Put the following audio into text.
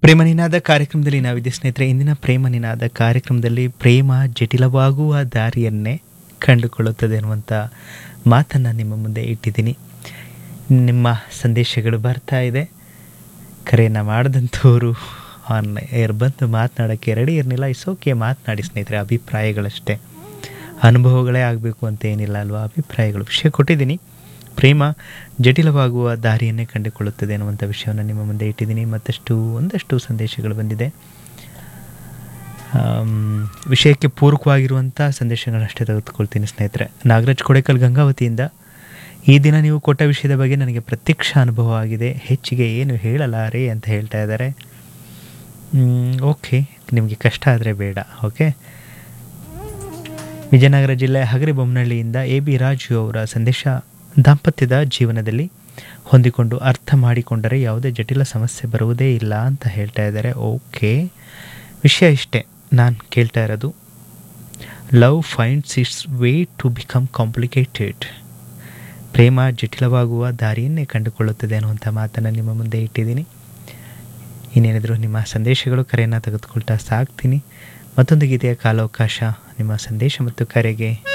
ಪ್ರೇಮ ನಿನಾದ ಕಾರ್ಯಕ್ರಮದಲ್ಲಿ ನಾವಿದ್ದೆ ಸ್ನೇಹಿತರೆ. ಇಂದಿನ ಪ್ರೇಮ ನಿನಾದ ಕಾರ್ಯಕ್ರಮದಲ್ಲಿ ಪ್ರೇಮ ಜಟಿಲವಾಗುವ ದಾರಿಯನ್ನೇ ಕಂಡುಕೊಳ್ಳುತ್ತದೆ ಅನ್ನುವಂಥ ಮಾತನ್ನು ನಿಮ್ಮ ಮುಂದೆ ಇಟ್ಟಿದ್ದೀನಿ. ನಿಮ್ಮ ಸಂದೇಶಗಳು ಬರ್ತಾ ಇದೆ. ಕರೆಯನ್ನು ಮಾಡಿದಂಥವರು ಏರ್ ಬಂದು ಮಾತನಾಡೋಕ್ಕೆ ರೆಡಿ ಇರಲಿಲ್ಲ. ಓಕೆ, ಮಾತನಾಡಿ ಸ್ನೇಹಿತರೆ. ಅಭಿಪ್ರಾಯಗಳಷ್ಟೇ, ಅನುಭವಗಳೇ ಆಗಬೇಕು ಅಂತ ಏನಿಲ್ಲ ಅಲ್ವಾ. ಅಭಿಪ್ರಾಯಗಳು, ವಿಷಯ ಕೊಟ್ಟಿದ್ದೀನಿ. ಪ್ರೇಮ ಜಟಿಲವಾಗುವ ದಾರಿಯನ್ನೇ ಕಂಡುಕೊಳ್ಳುತ್ತದೆ ಅನ್ನುವಂಥ ವಿಷಯವನ್ನು ನಿಮ್ಮ ಮುಂದೆ ಇಟ್ಟಿದ್ದೀನಿ. ಒಂದಷ್ಟು ಸಂದೇಶಗಳು ಬಂದಿದೆ. ವಿಷಯಕ್ಕೆ ಪೂರಕವಾಗಿರುವಂಥ ಸಂದೇಶಗಳನ್ನಷ್ಟೇ ತೆಗೆದುಕೊಳ್ತೀನಿ ಸ್ನೇಹಿತರೆ. ನಾಗರಾಜ್ ಕೊಡೇಕಲ್ ಗಂಗಾವತಿಯಿಂದ, ಈ ದಿನ ನೀವು ಕೊಟ್ಟ ವಿಷಯದ ಬಗ್ಗೆ ನನಗೆ ಪ್ರತ್ಯಕ್ಷ ಅನುಭವ ಆಗಿದೆ, ಹೆಚ್ಚಿಗೆ ಏನು ಹೇಳಲಾರೆ ಅಂತ ಹೇಳ್ತಾ ಇದ್ದಾರೆ. ಓಕೆ, ನಿಮಗೆ ಕಷ್ಟ ಆದರೆ ಬೇಡ. ಓಕೆ. ವಿಜಯನಗರ ಜಿಲ್ಲೆ ಹಗರಿಬೊಮ್ಮನಹಳ್ಳಿಯಿಂದ AB ರಾಜು ಅವರ ಸಂದೇಶ, ದಾಂಪತ್ಯದ ಜೀವನದಲ್ಲಿ ಹೊಂದಿಕೊಂಡು ಅರ್ಥ ಮಾಡಿಕೊಂಡರೆ ಯಾವುದೇ ಜಟಿಲ ಸಮಸ್ಯೆ ಬರುವುದೇ ಇಲ್ಲ ಅಂತ ಹೇಳ್ತಾ ಇದ್ದಾರೆ. ಓಕೆ, ವಿಷಯ ಇಷ್ಟೇ ನಾನು ಕೇಳ್ತಾ ಇರೋದು. Love finds it's way to become complicated. ಪ್ರೇಮ ಜಟಿಲವಾಗುವ ದಾರಿಯನ್ನೇ ಕಂಡುಕೊಳ್ಳುತ್ತದೆ ಅನ್ನುವಂಥ ಮಾತನ್ನು ನಿಮ್ಮ ಮುಂದೆ ಇಟ್ಟಿದ್ದೀನಿ. ಇನ್ನೇನಿದ್ರು ನಿಮ್ಮ ಸಂದೇಶಗಳು, ಕರೆಯನ್ನು ತೆಗೆದುಕೊಳ್ತಾ ಸಾಕ್ತೀನಿ. ಮತ್ತೊಂದು ಗೀತೆಯ ಕಾಲಾವಕಾಶ ನಿಮ್ಮ ಸಂದೇಶ ಮತ್ತು ಕರೆಗೆ